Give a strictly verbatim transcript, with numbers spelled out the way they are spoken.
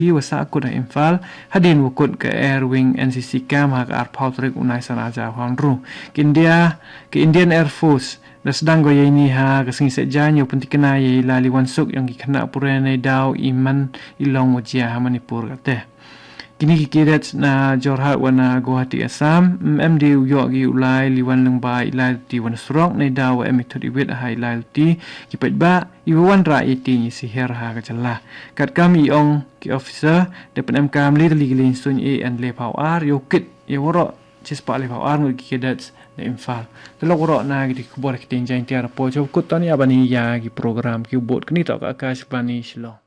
wasa aku dah infal hadin wukut ke Air Wing N C C Camp hak ar Patrick unai sanaja hang ru ke India ke Indian Air Force dah sedang goya ini ha ke sengi sejanyo pun tikena ye lali wansuk yang kena purane dau iman ilong wajia Manipur kate kini kikirat na Jorhat wana Guwahati Assam M D uyok gi ulai liwan leng ba ilai ti wan surok na dau em itu diwet ha ilai ti kipet ba iwan ra iti ni sihir ha kacala kat kami ong ki officer depan M K mli ligilin sun e and le pau ar yokit ye woro cispa le pau ar ngi kidat na infal telo woro na gi kubor ki tinjang tiar po jo kut tani abani ya gi program ki bot kni to ka ka spani shilo